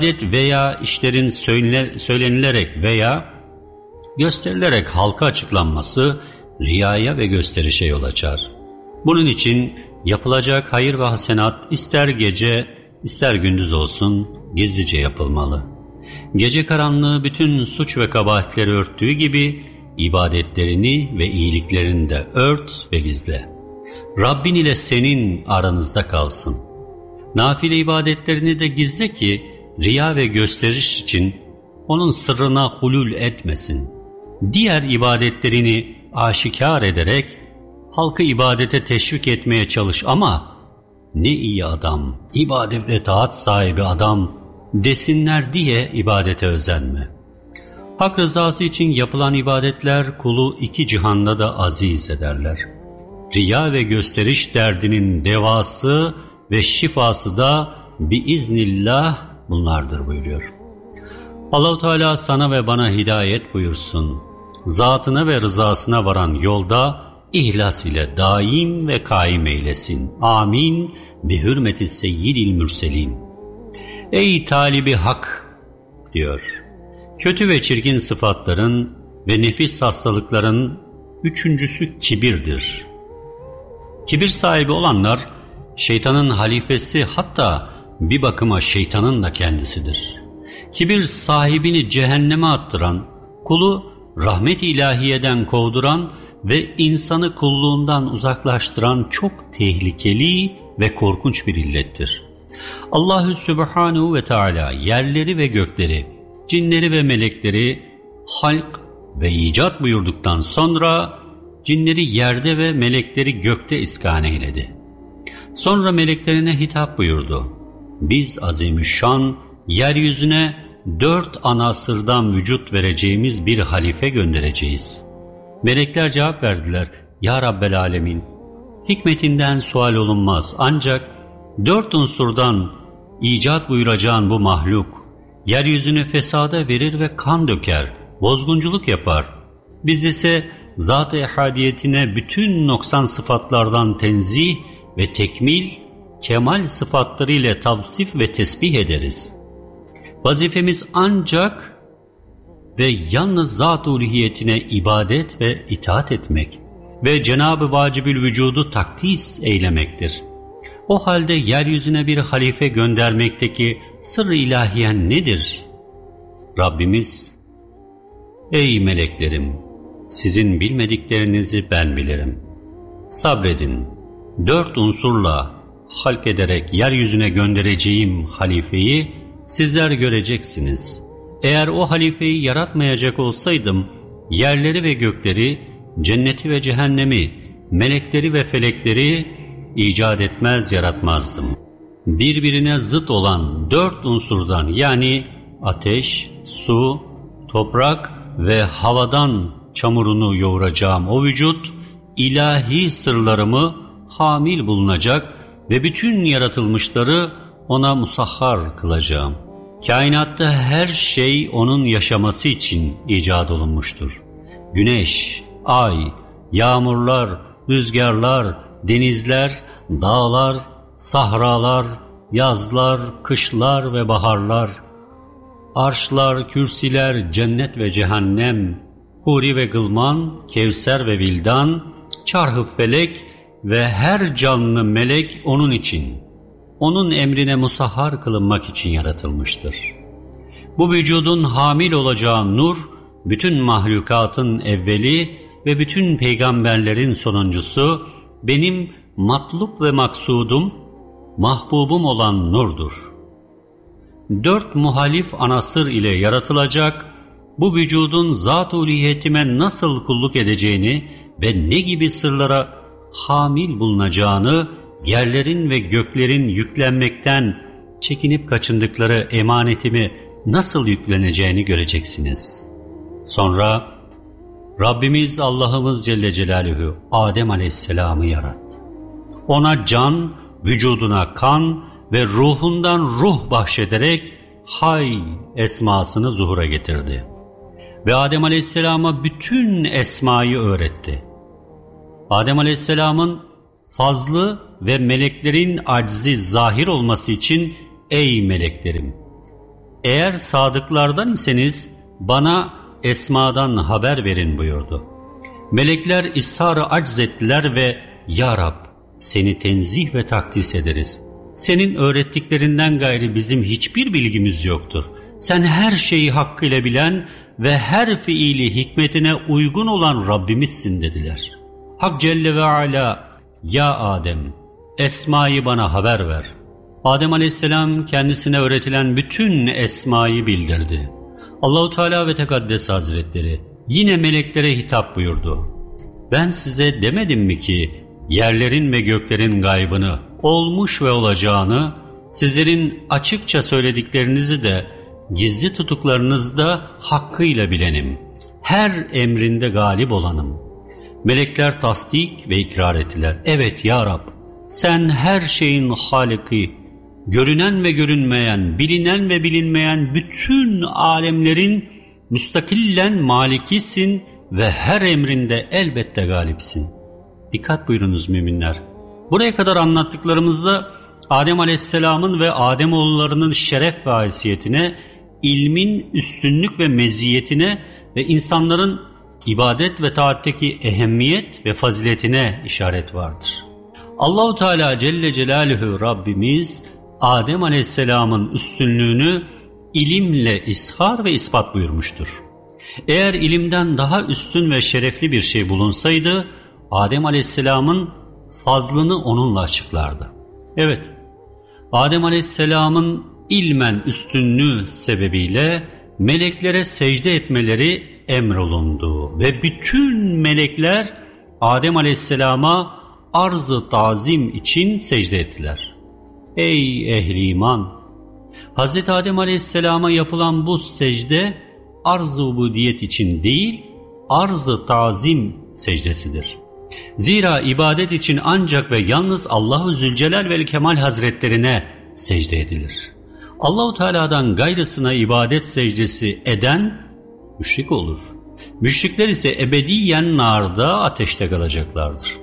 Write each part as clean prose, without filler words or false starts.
veya işlerin söylenilerek veya gösterilerek halka açıklanması riyaya ve gösterişe yol açar. Bunun için yapılacak hayır ve hasenat ister gece ister gündüz olsun gizlice yapılmalı. Gece karanlığı bütün suç ve kabahatleri örttüğü gibi ibadetlerini ve iyiliklerini de ört ve gizle. Rabbin ile senin aranızda kalsın. Nafile ibadetlerini de gizle ki riya ve gösteriş için onun sırrına hulul etmesin. Diğer ibadetlerini aşikar ederek halkı ibadete teşvik etmeye çalış ama ne iyi adam, ibadet ve taat sahibi adam desinler diye ibadete özenme. Hak rızası için yapılan ibadetler kulu iki cihanda da aziz ederler. Riya ve gösteriş derdinin devası ve şifası da biiznillah bunlardır buyuruyor. Allah-u Teala sana ve bana hidayet buyursun. Zatına ve rızasına varan yolda ihlas ile daim ve kaim eylesin. Amin. Bi hürmeti seyyidil mürselin. Ey talibi hak diyor. Kötü ve çirkin sıfatların ve nefis hastalıkların üçüncüsü kibirdir. Kibir sahibi olanlar şeytanın halifesi, hatta bir bakıma şeytanın da kendisidir. Kibir sahibini cehenneme attıran, kulu rahmet-i ilahiyeden kovduran ve insanı kulluğundan uzaklaştıran çok tehlikeli ve korkunç bir illettir. Allahü Sübhanehu ve Teala yerleri ve gökleri, cinleri ve melekleri halk ve icat buyurduktan sonra cinleri yerde ve melekleri gökte iskan eyledi. Sonra meleklerine hitap buyurdu. Biz azimüşşan yeryüzüne 4 anasırdan vücut vereceğimiz bir halife göndereceğiz. Melekler cevap verdiler. Ya Rabbel Alemin, hikmetinden sual olunmaz, ancak 4 unsurdan icat buyuracağın bu mahluk yeryüzünü fesada verir ve kan döker, bozgunculuk yapar. Biz ise zat-ı ehadiyetine bütün noksan sıfatlardan tenzih ve tekmil, kemal sıfatlarıyla tavsif ve tesbih ederiz. Vazifemiz ancak ve yalnız zat-ı uluhiyetine ibadet ve itaat etmek ve Cenab-ı Vacibül Vücudu takdis eylemektir. O halde yeryüzüne bir halife göndermekteki sır-ı ilahiyen nedir? Rabbimiz, ey meleklerim, sizin bilmediklerinizi ben bilirim. Sabredin, 4 unsurla halk ederek yeryüzüne göndereceğim halifeyi sizler göreceksiniz. Eğer o halifeyi yaratmayacak olsaydım, yerleri ve gökleri, cenneti ve cehennemi, melekleri ve felekleri icat etmez, yaratmazdım. Birbirine zıt olan 4 unsurdan, yani ateş, su, toprak ve havadan çamurunu yoğuracağım o vücut, ilahi sırlarımı hamil bulunacak ve bütün yaratılmışları ona musahhar kılacağım. Kainatta her şey onun yaşaması için icat olunmuştur. Güneş, ay, yağmurlar, rüzgarlar, denizler, dağlar, sahralar, yazlar, kışlar ve baharlar, arşlar, kürsiler, cennet ve cehennem, huri ve gılman, kevser ve vildan, çarhı felek ve her canlı melek onun için, onun emrine musahhar kılınmak için yaratılmıştır. Bu vücudun hamil olacağı nur, bütün mahlukatın evveli ve bütün peygamberlerin sonuncusu, benim matlub ve maksudum, mahbubum olan nurdur. 4 muhalif anasır ile yaratılacak, bu vücudun zat-ı ulihiyetime nasıl kulluk edeceğini ve ne gibi sırlara hamil bulunacağını, yerlerin ve göklerin yüklenmekten çekinip kaçındıkları emanetimi nasıl yükleneceğini göreceksiniz. Sonra Rabbimiz Allah'ımız Celle Celaluhu Adem Aleyhisselam'ı yarattı. Ona can, vücuduna kan ve ruhundan ruh bahşederek Hay esmasını zuhura getirdi. Ve Adem Aleyhisselam'a bütün esmayı öğretti. Adem Aleyhisselam'ın fazlı ve meleklerin aczi zahir olması için ey meleklerim, Eğer sadıklardan iseniz bana esmadan haber verin buyurdu. Melekler ishar-ı acz ettiler ve Ya Rab, seni tenzih ve takdis ederiz. Senin öğrettiklerinden gayri bizim hiçbir bilgimiz yoktur. Sen her şeyi hakkıyla bilen ve her fiili hikmetine uygun olan Rabbimizsin dediler. Hak Celle ve Ala, Ya Adem, esmayı bana haber ver. Adem Aleyhisselam kendisine öğretilen bütün esmayı bildirdi. Allahu Teala ve Tekaddes Hazretleri yine meleklere hitap buyurdu. Ben size demedim mi ki yerlerin ve göklerin gaybını, olmuş ve olacağını, sizlerin açıkça söylediklerinizi de gizli tutuklarınızda hakkıyla bilenim. Her emrinde galip olanım. Melekler tasdik ve ikrar ettiler. Evet ya Rab, sen her şeyin haliki, görünen ve görünmeyen, bilinen ve bilinmeyen bütün alemlerin müstakillen malikisin ve her emrinde elbette galipsin. Dikkat buyurunuz müminler. Buraya kadar anlattıklarımızda Adem Aleyhisselam'ın ve Ademoğullarının şeref ve haysiyetine, ilmin üstünlük ve meziyetine ve insanların ibadet ve taatteki ehemmiyet ve faziletine işaret vardır. Allahu Teala Celle Celaluhu Rabbimiz Adem Aleyhisselam'ın üstünlüğünü ilimle ishar ve ispat buyurmuştur. Eğer ilimden daha üstün ve şerefli bir şey bulunsaydı, Adem Aleyhisselam'ın fazlını onunla açıklardı. Evet, Adem Aleyhisselam'ın ilmen üstünlüğü sebebiyle meleklere secde etmeleri emrolundu ve bütün melekler Adem Aleyhisselam'a arz-ı tazim için secde ettiler. Ey ehli iman! Hz. Adem Aleyhisselam'a yapılan bu secde arz-ı ubudiyet için değil, arz-ı tazim secdesidir. Zira ibadet için ancak ve yalnız Allah-u Zülcelal vel Kemal Hazretlerine secde edilir. Allah-u Teala'dan gayrısına ibadet secdesi eden müşrik olur. Müşrikler ise ebediyen narda, ateşte kalacaklardır.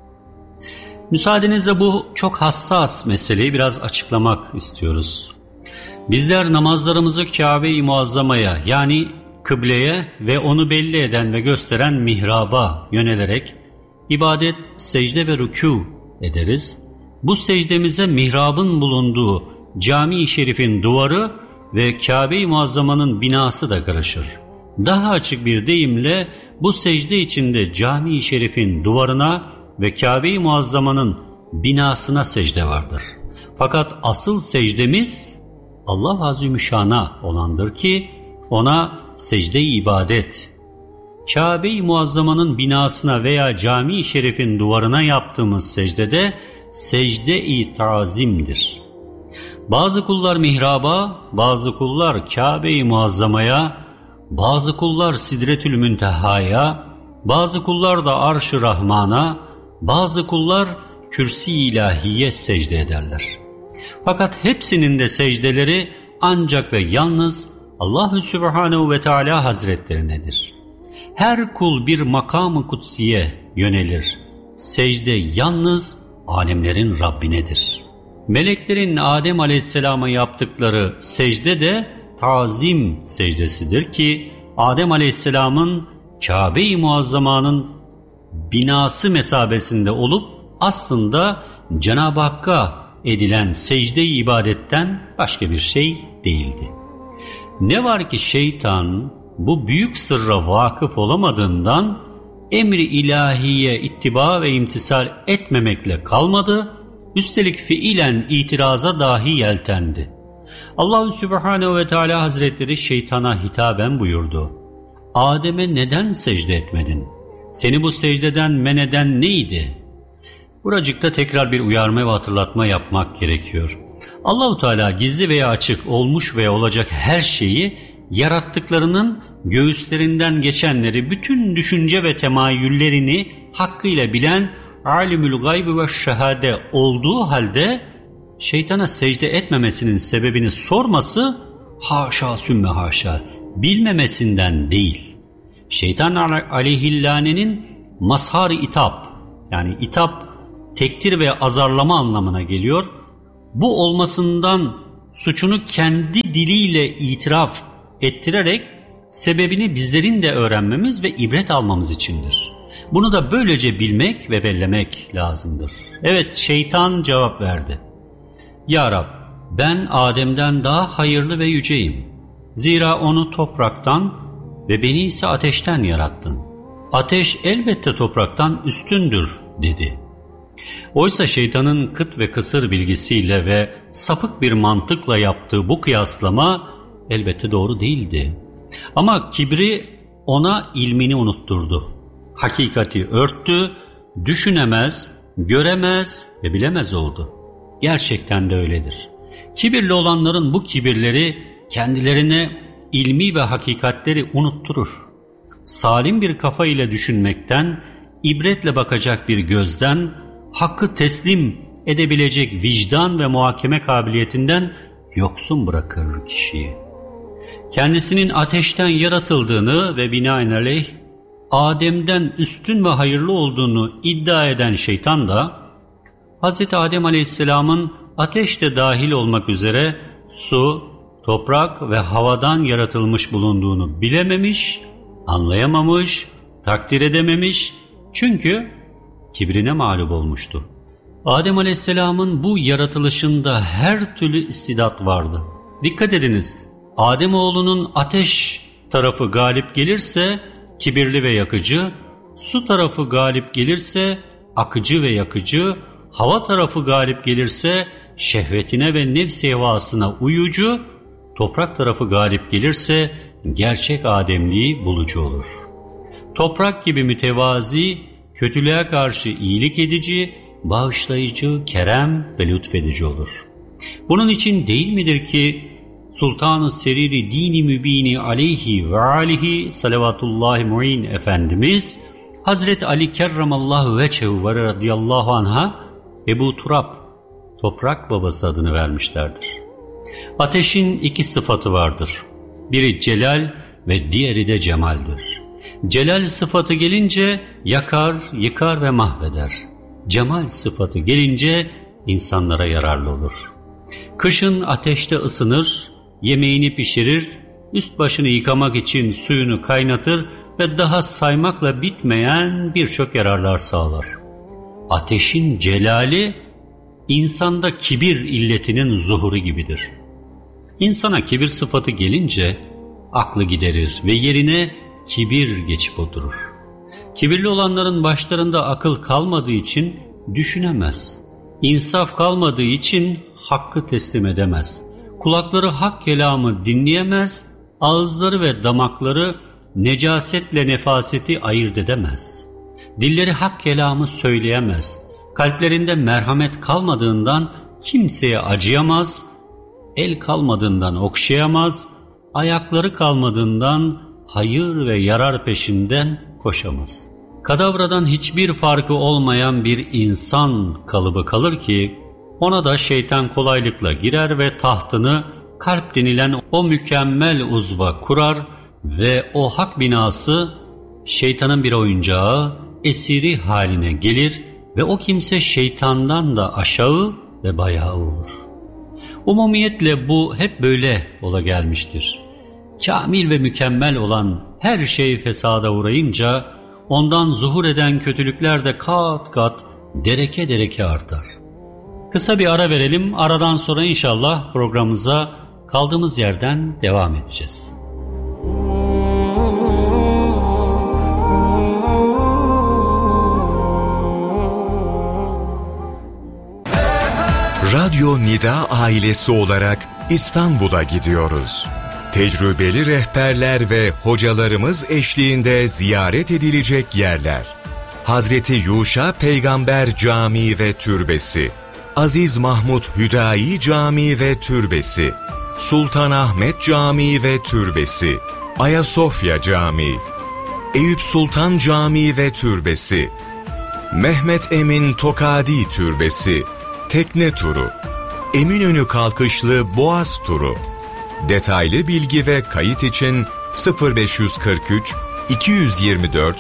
Müsaadenizle bu çok hassas meseleyi biraz açıklamak istiyoruz. Bizler namazlarımızı Kabe-i Muazzama'ya, yani kıbleye ve onu belli eden ve gösteren mihraba yönelerek ibadet, secde ve rükû ederiz. Bu secdemize mihrabın bulunduğu Cami-i Şerif'in duvarı ve Kabe-i Muazzama'nın binası da karışır. Daha açık bir deyimle bu secde içinde Cami-i Şerif'in duvarına ve Kabe-i Muazzama'nın binasına secde vardır. Fakat asıl secdemiz Allah Azimüşşan'a olandır ki ona secde-i ibadet, Kabe-i Muazzama'nın binasına veya Cami-i Şerif'in duvarına yaptığımız secdede secde-i tazimdir. Bazı kullar mihraba, bazı kullar Kabe-i Muazzama'ya, bazı kullar Sidretül Münteha'ya, bazı kullar da Arş-ı Rahman'a, bazı kullar Kürsi-i İlahiye secde ederler. Fakat hepsinin de secdeleri ancak ve yalnız Allahü Sübhanehu ve Teala Hazretlerinedir. Her kul bir makam-ı kutsiye yönelir. Secde yalnız alemlerin Rabbinedir. Meleklerin Adem Aleyhisselam'a yaptıkları secde de tazim secdesidir ki Adem Aleyhisselam'ın Kabe-i Muazzama'nın binası mesabesinde olup aslında Cenab-ı Hakk'a edilen secde-i ibadetten başka bir şey değildi. Ne var ki şeytan bu büyük sırra vakıf olamadığından emri ilahiye ittiba ve imtisal etmemekle kalmadı, üstelik fiilen itiraza dahi yeltendi. Allahü Sübhanehu ve Teala Hazretleri şeytana hitaben buyurdu. Adem'e neden secde etmedin? Seni bu secdeden men eden neydi? Buracıkta tekrar bir uyarma ve hatırlatma yapmak gerekiyor. Allahu Teala gizli veya açık, olmuş veya olacak her şeyi yarattıklarının göğüslerinden geçenleri, bütün düşünce ve temayüllerini hakkıyla bilen alimül gayb ve şehade olduğu halde şeytana secde etmemesinin sebebini sorması haşa sümme haşa bilmemesinden değil. Şeytan aleyhillanenin mazhar-ı itap, yani itap tektir ve azarlama anlamına geliyor. Bu olmasından suçunu kendi diliyle itiraf ettirerek sebebini bizlerin de öğrenmemiz ve ibret almamız içindir. Bunu da böylece bilmek ve bellemek lazımdır. Evet, şeytan cevap verdi. Ya Rab, ben Adem'den daha hayırlı ve yüceyim. Zira onu topraktan ve beni ise ateşten yarattın. Ateş elbette topraktan üstündür dedi. Oysa şeytanın kıt ve kısır bilgisiyle ve sapık bir mantıkla yaptığı bu kıyaslama elbette doğru değildi. Ama kibri ona ilmini unutturdu. Hakikati örttü, düşünemez, göremez ve bilemez oldu. Gerçekten de öyledir. Kibirli olanların bu kibirleri kendilerine ilmi ve hakikatleri unutturur. Salim bir kafa ile düşünmekten, ibretle bakacak bir gözden, hakkı teslim edebilecek vicdan ve muhakeme kabiliyetinden yoksun bırakır kişiyi. Kendisinin ateşten yaratıldığını ve binaenaleyh Adem'den üstün ve hayırlı olduğunu iddia eden şeytan da Hz. Adem Aleyhisselam'ın ateşte dahil olmak üzere su, toprak ve havadan yaratılmış bulunduğunu bilememiş, anlayamamış, takdir edememiş, çünkü kibrine mağlup olmuştu. Adem Aleyhisselam'ın bu yaratılışında her türlü istidat vardı. Dikkat ediniz, Ademoğlunun ateş tarafı galip gelirse kibirli ve yakıcı, su tarafı galip gelirse akıcı ve yakıcı, hava tarafı galip gelirse şehvetine ve nefs-i hevasına uyucu, toprak tarafı galip gelirse gerçek ademliği bulucu olur. Toprak gibi mütevazi, kötülüğe karşı iyilik edici, bağışlayıcı, kerem ve lütfedici olur. Bunun için değil midir ki Sultan-ı Seriri Dini Mübini aleyhi ve alihi salavatullahi mu'in Efendimiz Hazreti Ali kerramallahu veçhehu ve radıyallahu anha Ebu Turab, toprak babası adını vermişlerdir. Ateşin iki sıfatı vardır. Biri celal ve diğeri de cemaldir. Celal sıfatı gelince yakar, yıkar ve mahveder. Cemal sıfatı gelince insanlara yararlı olur. Kışın ateşte ısınır, yemeğini pişirir, üst başını yıkamak için suyunu kaynatır ve daha saymakla bitmeyen birçok yararlar sağlar. Ateşin celali, insanda kibir illetinin zuhuru gibidir. İnsana kibir sıfatı gelince aklı giderir ve yerine kibir geçip oturur. Kibirli olanların başlarında akıl kalmadığı için düşünemez. İnsaf kalmadığı için hakkı teslim edemez. Kulakları hak kelamı dinleyemez, ağızları ve damakları necasetle nefaseti ayırt edemez. Dilleri hak kelamı söyleyemez. Kalplerinde merhamet kalmadığından kimseye acıyamaz, el kalmadığından okşayamaz, ayakları kalmadığından hayır ve yarar peşinden koşamaz. Kadavradan hiçbir farkı olmayan bir insan kalıbı kalır ki, ona da şeytan kolaylıkla girer ve tahtını kalp denilen o mükemmel uzva kurar ve o hak binası şeytanın bir oyuncağı, esiri haline gelir ve o kimse şeytandan da aşağı ve bayağı olur. Umumiyetle bu hep böyle ola gelmiştir. Kamil ve mükemmel olan her şey fesada uğrayınca ondan zuhur eden kötülükler de kat kat, dereke dereke artar. Kısa bir ara verelim. Aradan sonra inşallah programımıza kaldığımız yerden devam edeceğiz. Radyo Nida ailesi olarak İstanbul'a gidiyoruz. Tecrübeli rehberler ve hocalarımız eşliğinde ziyaret edilecek yerler. Hazreti Yuşa Peygamber Camii ve Türbesi, Aziz Mahmud Hüdayi Camii ve Türbesi, Sultanahmet Camii ve Türbesi, Ayasofya Camii, Eyüp Sultan Camii ve Türbesi, Mehmet Emin Tokadi Türbesi, tekne turu, Eminönü kalkışlı Boğaz turu. Detaylı bilgi ve kayıt için 0543 224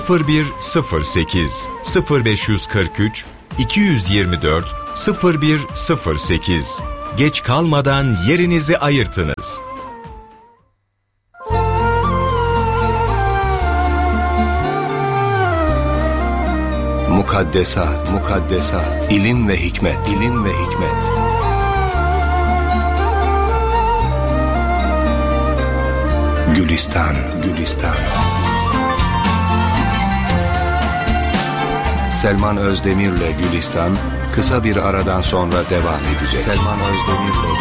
0108 0543 224 0108 Geç kalmadan yerinizi ayırtınız. Mukaddesat, mukaddesat, ilim ve hikmet, ilim ve hikmet. Gülistan, Gülistan. Selman Özdemir'le Gülistan kısa bir aradan sonra devam edecek. Selman Özdemir'le